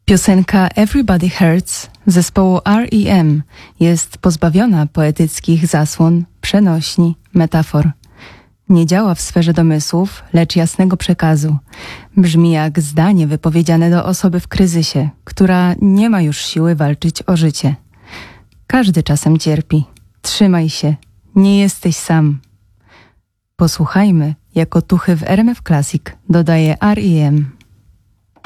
Piosenka Everybody Hurts zespołu R.E.M. jest pozbawiona poetyckich zasłon, przenośni, metafor. Nie działa w sferze domysłów, lecz jasnego przekazu. Brzmi jak zdanie wypowiedziane do osoby w kryzysie, która nie ma już siły walczyć o życie. Każdy czasem cierpi. Trzymaj się. Nie jesteś sam. Posłuchajmy, jak otuchy w RMF Classic dodaje R.E.M.